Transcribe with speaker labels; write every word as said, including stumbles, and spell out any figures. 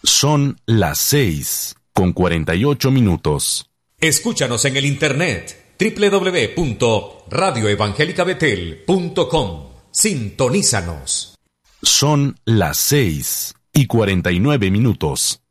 Speaker 1: Son las seis con cuarenta y ocho minutos.
Speaker 2: Escúchanos en el internet doble u doble u doble u punto radio evangélica betel punto com. Sintonízanos.
Speaker 1: Son las seis y cuarenta y nueve minutos.